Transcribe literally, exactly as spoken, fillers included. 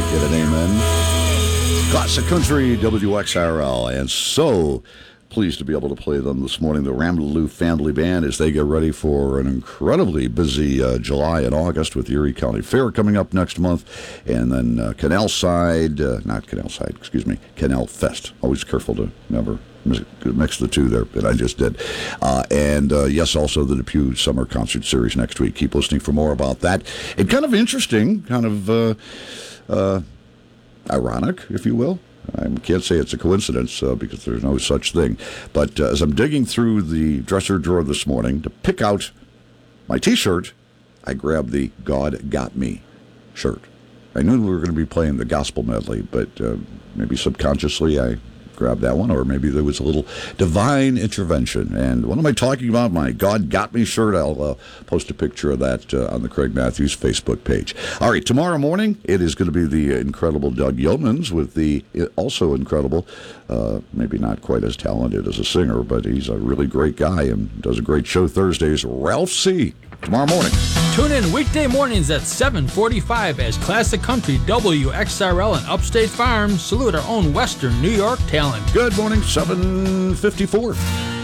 Get an amen. Classic Country, W X R L. And so pleased to be able to play them this morning. The Rambleloo Family Band as they get ready for an incredibly busy uh, July and August with the Erie County Fair coming up next month. And then uh, Canal Side, uh, not Canal Side, excuse me, Canal Fest. Always careful to never mix the two there, but I just did. Uh, and uh, yes, also the Depew Summer Concert Series next week. Keep listening for more about that. And kind of interesting, kind of uh, uh, ironic, if you will. I can't say it's a coincidence uh, because there's no such thing. But uh, as I'm digging through the dresser drawer this morning to pick out my T-shirt, I grabbed the God Got Me shirt. I knew we were going to be playing the gospel medley, but uh, maybe subconsciously I grabbed that one, or maybe there was a little divine intervention. And what am I talking about? My God Got Me shirt. I'll uh, post a picture of that uh, on the Craig Matthews Facebook page. All right, tomorrow morning, it is going to be the incredible Doug Yeomans with the also incredible, uh, maybe not quite as talented as a singer, but he's a really great guy and does a great show Thursdays, Ralph C. Tomorrow morning. Tune in weekday mornings at seven forty-five as Classic Country W X R L and Upstate Farm salute our own Western New York talent. Good morning, seven fifty-four.